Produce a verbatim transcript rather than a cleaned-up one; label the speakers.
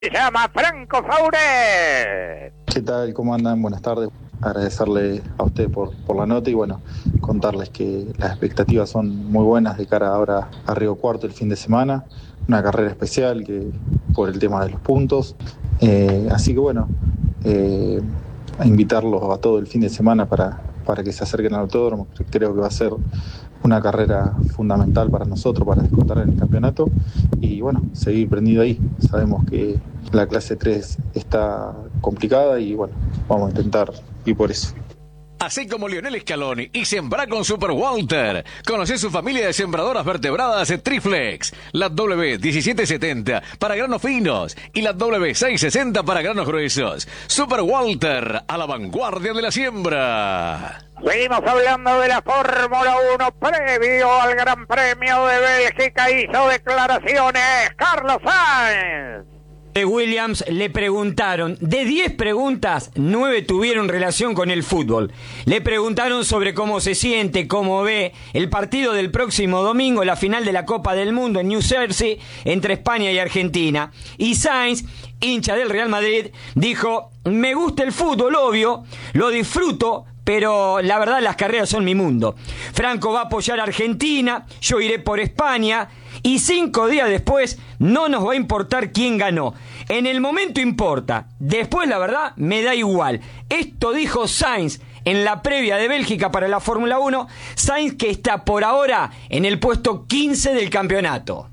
Speaker 1: Se llama Franco Fauret.
Speaker 2: ¿Qué tal? ¿Cómo andan? Buenas tardes. Agradecerle a usted por, por la nota y bueno, contarles que las expectativas son muy buenas de cara ahora a Río Cuarto el fin de semana. Una carrera especial que por el tema de los puntos. Eh, así que bueno, eh, a invitarlos a todo el fin de semana para, para que se acerquen al autódromo. Creo que va a ser una carrera fundamental para nosotros, para disputar el campeonato y bueno, seguir prendido ahí. Sabemos que la clase tres está complicada y bueno, vamos a intentar ir por eso.
Speaker 3: Así como Lionel Scaloni y sembra con Super Walter. Conoce su familia de sembradoras vertebradas Triflex. La W diecisiete setenta para granos finos y la W seiscientos sesenta para granos gruesos. Super Walter, a la vanguardia de la siembra.
Speaker 1: Seguimos hablando de la Fórmula uno previo al Gran Premio de Bélgica. Hizo declaraciones Carlos Sainz.
Speaker 4: De Williams le preguntaron, de diez preguntas, nueve tuvieron relación con el fútbol. Le preguntaron sobre cómo se siente, cómo ve el partido del próximo domingo, la final de la Copa del Mundo en New Jersey, entre España y Argentina. Y Sainz, hincha del Real Madrid, dijo, me gusta el fútbol, obvio, lo disfruto, pero la verdad las carreras son mi mundo. Franco va a apoyar a Argentina, yo iré por España y cinco días después no nos va a importar quién ganó. En el momento importa, después la verdad me da igual. Esto dijo Sainz en la previa de Bélgica para la Fórmula uno. Sainz que está por ahora en el puesto quince del campeonato.